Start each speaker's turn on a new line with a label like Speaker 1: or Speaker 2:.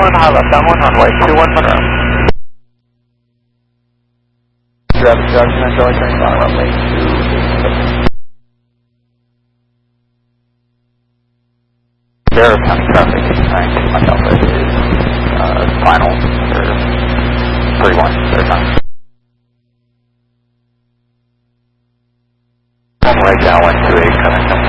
Speaker 1: high left on 1 runway 21 Monroe. Travis Jackson and Charlie turning on runway 26. There county traffic is trying to myself as is final for 3-1 their time. Runway channel 1